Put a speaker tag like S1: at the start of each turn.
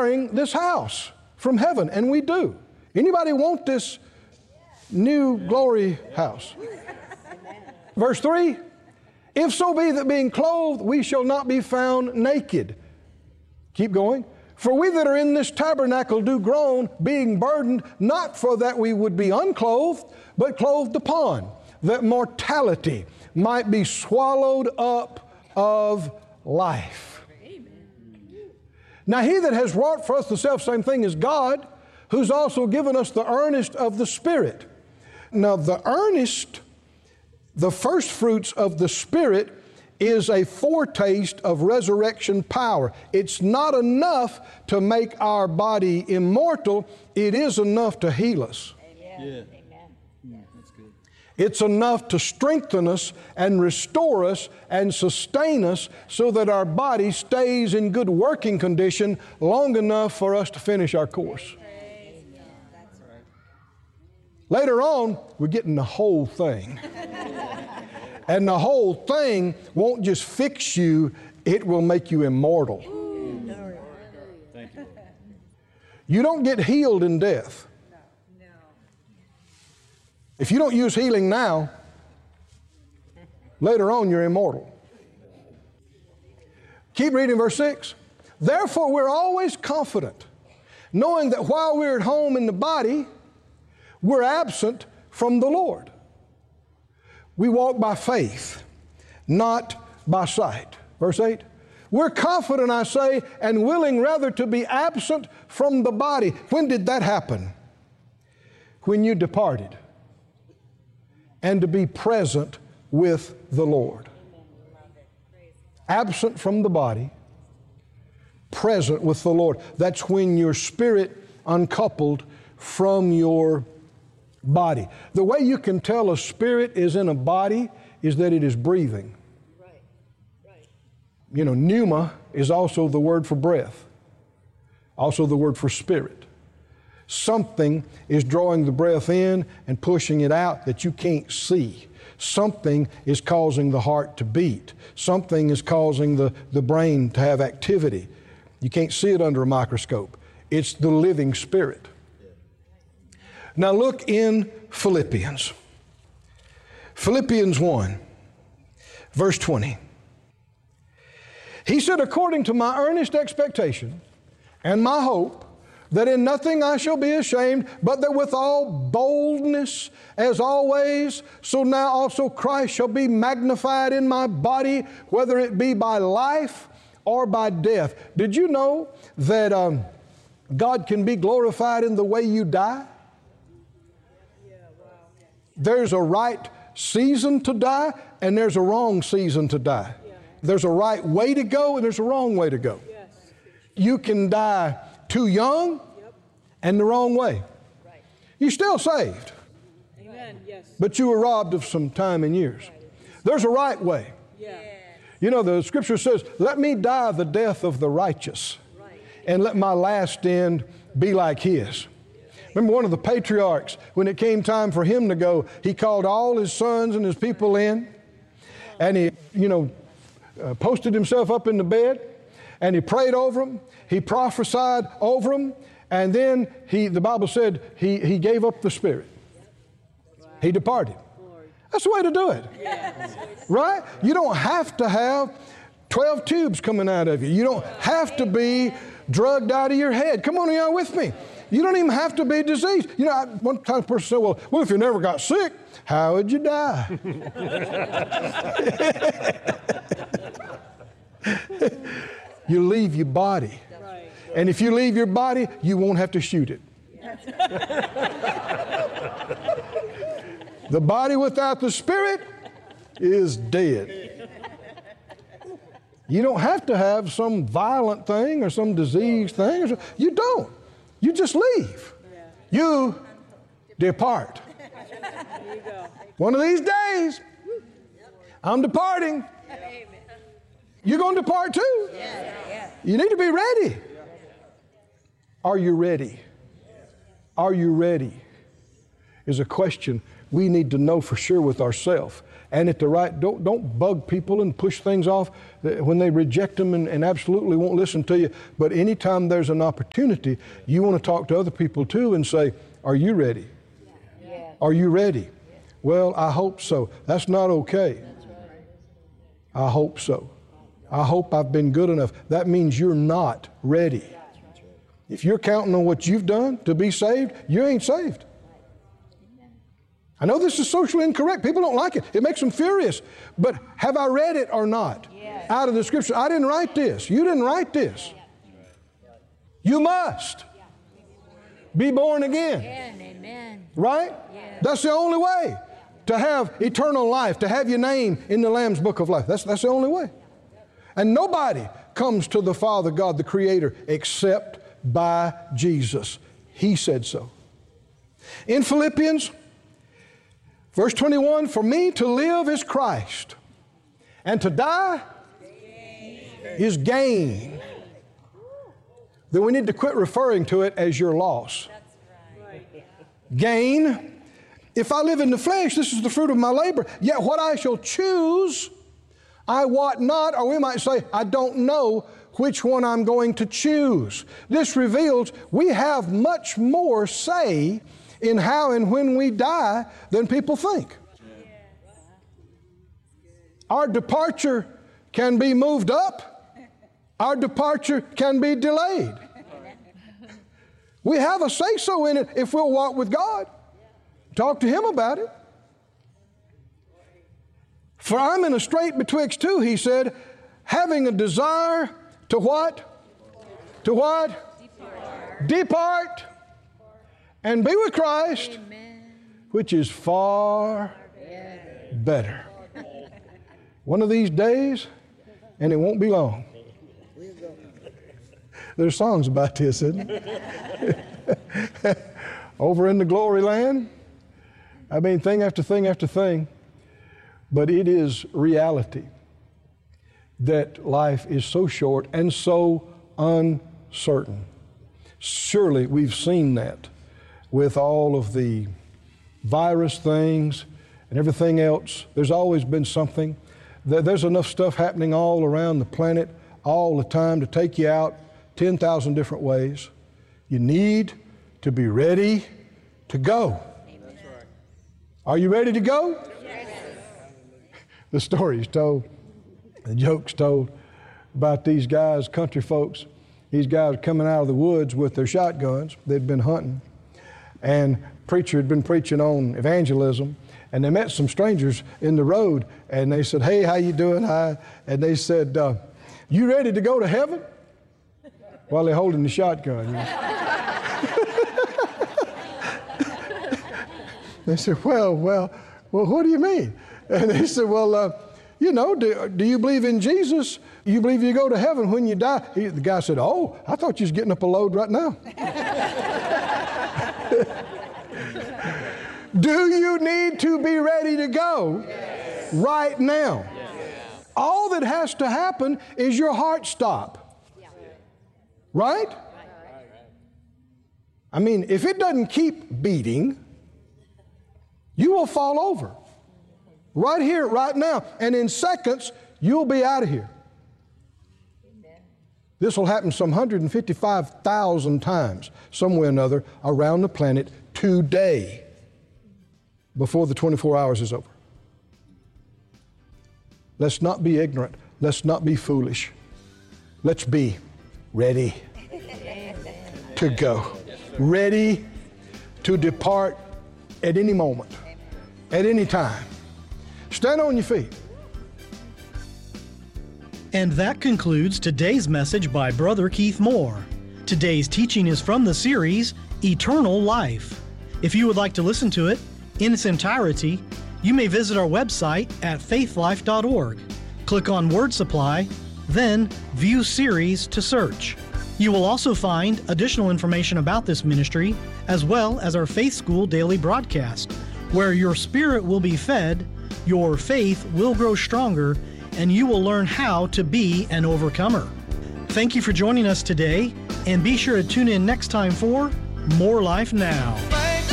S1: desiring this house from heaven, and we do. Anybody want this new glory house? Verse 3, if so be that being clothed, we shall not be found naked. Keep going. For we that are in this tabernacle do groan, being burdened, not for that we would be unclothed, but clothed upon, that mortality might be swallowed up of life. Amen. Now he that has wrought for us the selfsame thing is God, who's also given us the earnest of the Spirit. Now the earnest, the first fruits of the Spirit, is a foretaste of resurrection power. It's not enough to make our body immortal. It is enough to heal us.
S2: Amen. Yeah. Amen. That's good.
S1: It's enough to strengthen us and restore us and sustain us so that our body stays in good working condition long enough for us to finish our course. Later on, we're getting the whole thing. And the whole thing won't just fix you, it will make you immortal.
S2: Thank you.
S1: You don't get healed in death.
S3: No.
S1: If you don't use healing now, later on you're immortal. Keep reading verse 6. Therefore we're always confident, knowing that while we're at home in the body, we're absent from the Lord. We walk by faith, not by sight. Verse 8, we're confident, I say, and willing rather to be absent from the body. When did that happen? When you departed. And to be present with the Lord. Absent from the body, present with the Lord. That's when your spirit uncoupled from your body. The way you can tell a spirit is in a body is that it is breathing.
S3: Right.
S1: You know, pneuma is also the word for breath, also the word for spirit. Something is drawing the breath in and pushing it out that you can't see. Something is causing the heart to beat. Something is causing the brain to have activity. You can't see it under a microscope. It's the living spirit. Now look in Philippians. Philippians 1, verse 20. He said, according to my earnest expectation and my hope, that in nothing I shall be ashamed, but that with all boldness, as always, so now also Christ shall be magnified in my body, whether it be by life or by death. Did you know that God can be glorified in the way you die? There's a right season to die, and there's a wrong season to die. There's a right way to go, and there's a wrong way to go. You can die too young and the wrong way. You're still saved.
S3: Amen. Yes.
S1: But you were robbed of some time and years. There's a right way.
S3: Yeah.
S1: You know, the scripture says, let me die the death of the righteous, and let my last end be like his. Remember one of the patriarchs, when it came time for him to go, he called all his sons and his people in, and he, posted himself up in the bed, and he prayed over them, he prophesied over them, and then the Bible said he gave up the spirit. He departed. That's the way to do it. Right? You don't have to have 12 tubes coming out of you. You don't have to be drugged out of your head. Come on, y'all with me. You don't even have to be diseased. You know, one time a person said, well, if you never got sick, how would you die? You leave your body.
S3: Right.
S1: And if you leave your body, you won't have to shoot it. The body without the spirit is dead. You don't have to have some violent thing or some disease thing. You don't. You just leave. You depart.
S3: There you go.
S1: One of these days, I'm departing. You're going to depart too. You need to be ready. Are you ready? Are you ready? Is a question we need to know for sure with ourselves. and at the right, don't bug people and push things off when they reject them and absolutely won't listen to you. But anytime there's an opportunity, you want to talk to other people too and say, are you ready? Yeah. Are you ready? Well, I hope so. That's not okay. I hope so. I hope I've been good enough. That means you're not ready. If you're counting on what you've done to be saved, you ain't saved. I know this is socially incorrect. People don't like it. It makes them furious. But have I read it or not? Yes. Out of the Scripture. I didn't write this. You didn't write this. You must be born again.
S4: Amen.
S1: Right? Yes. That's the only way to have eternal life, to have your name in the Lamb's Book of Life. That's the only way. And nobody comes to the Father, God, the Creator, except by Jesus. He said so. In Philippians, verse 21, for me to live is Christ, and to die is gain. Then we need to quit referring to it as your loss. Gain. If I live in the flesh, this is the fruit of my labor. Yet what I shall choose, I wot not, or we might say, I don't know which one I'm going to choose. This reveals we have much more say in how and when we die than people think. Our departure can be moved up. Our departure can be delayed. We have a say-so in it if we'll walk with God. Talk to Him about it. For I'm in a strait betwixt two, he said, having a desire to what? To what? Depart and be with Christ, which is far better. One of these days, and it won't be long. There's songs about this, isn't it? Over in the glory land. I mean, thing after thing after thing. But it is reality that life is so short and so uncertain. Surely we've seen that with all of the virus things and everything else. There's always been something. There's enough stuff happening all around the planet all the time to take you out 10,000 different ways. You need to be ready to go. That's right. Are you ready to go? Yes. The story's told, the joke's told about these guys, country folks. These guys coming out of the woods with their shotguns. They'd been hunting. And preacher had been preaching on evangelism. And they met some strangers in the road. And they said, hey, how you doing? Hi. And they said, you ready to go to heaven? While they're holding the shotgun. You know? They said, well, what do you mean? And they said, well, do you believe in Jesus? You believe you go to heaven when you die? The guy said, oh, I thought you was getting up a load right now. Do you need to be ready to go? Yes. Right now? Yes. All that has to happen is your heart stop. Right? I mean, if it doesn't keep beating, you will fall over. Right here, right now. And in seconds, you'll be out of here. This will happen some 155,000 times, some way or another, around the planet today, before the 24 hours is over. Let's not be ignorant. Let's not be foolish. Let's be ready to go. Ready to depart at any moment, at any time. Stand on your feet.
S5: And that concludes today's message by Brother Keith Moore. Today's teaching is from the series, Eternal Life. If you would like to listen to it in its entirety, you may visit our website at faithlife.org. Click on Word Supply, then View Series to search. You will also find additional information about this ministry, as well as our Faith School daily broadcast, where your spirit will be fed, your faith will grow stronger, and you will learn how to be an overcomer. Thank you for joining us today, and be sure to tune in next time for More Life Now.